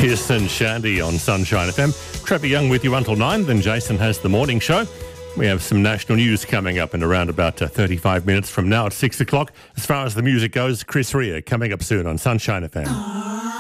Pearson Shandy on Sunshine FM. Trevor Young with you until 9, then Jason has the morning show. We have some national news coming up in around about 35 minutes from now at 6 o'clock. As far as the music goes, Chris Rea coming up soon on Sunshine FM.